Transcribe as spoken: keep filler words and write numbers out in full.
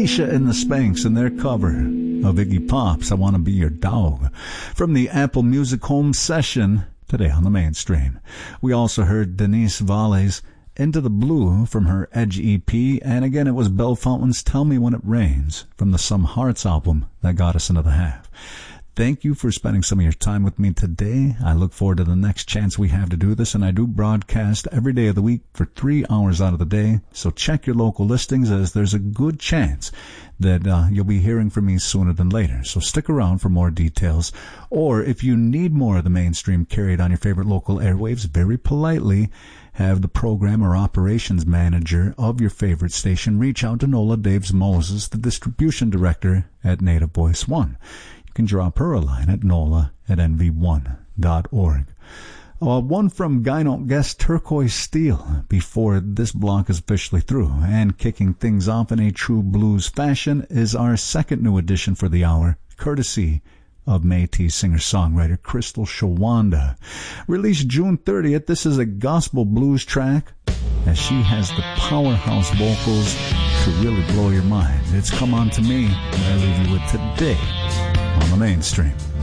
Alicia and the Spanks and their cover of Iggy Pop's I Want to Be Your Dog from the Apple Music Home Session today on the Mainstream. We also heard Denise Valle's Into the Blue from her Edge E P, and again it was Belle Fountain's Tell Me When It Rains from the Some Hearts album that got us into the half. Thank you for spending some of your time with me today. I look forward to the next chance we have to do this, and I do broadcast every day of the week for three hours out of the day, so check your local listings, as there's a good chance that uh, you'll be hearing from me sooner than later. So stick around for more details, or if you need more of the Mainstream carried on your favorite local airwaves, very politely have the program or operations manager of your favorite station reach out to Nola Daves Moses, the distribution director at Native Voice One. You can drop her a line at nola at n v one dot org. Uh, one from Guy Don't Guess, Turquoise Steel, before this block is officially through. And kicking things off in a true blues fashion is our second new addition for the hour, courtesy of Métis singer-songwriter Crystal Shawanda. Released June thirtieth, this is a gospel blues track, as she has the powerhouse vocals to really blow your mind. It's Come On To Me, and I leave you with today on the Mainstream.